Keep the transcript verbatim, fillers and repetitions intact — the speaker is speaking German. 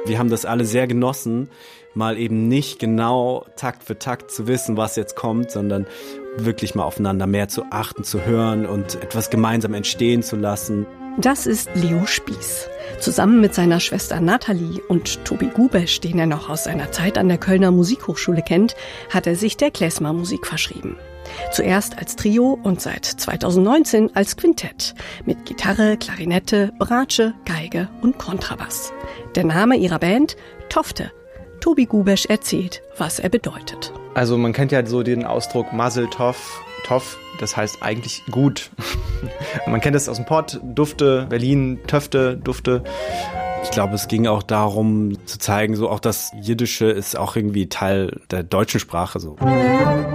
Wir haben das alle sehr genossen, mal eben nicht genau Takt für Takt zu wissen, was jetzt kommt, sondern wirklich mal aufeinander mehr zu achten, zu hören und etwas gemeinsam entstehen zu lassen. Das ist Leo Spieß. Zusammen mit seiner Schwester Nathalie und Tobi Gubesch, den er noch aus seiner Zeit an der Kölner Musikhochschule kennt, hat er sich der Klezmer-Musik verschrieben. Zuerst als Trio und seit zweitausendneunzehn als Quintett mit Gitarre, Klarinette, Bratsche, Geige und Kontrabass. Der Name ihrer Band? Tofte. Tobi Gubesch erzählt, was er bedeutet. Also man kennt ja so den Ausdruck Mazel Tov, Tov, das heißt eigentlich gut. Man kennt das aus dem Pott, Dufte, Berlin, Töfte, Dufte. Ich glaube, es ging auch darum zu zeigen, so auch das Jiddische ist auch irgendwie Teil der deutschen Sprache so.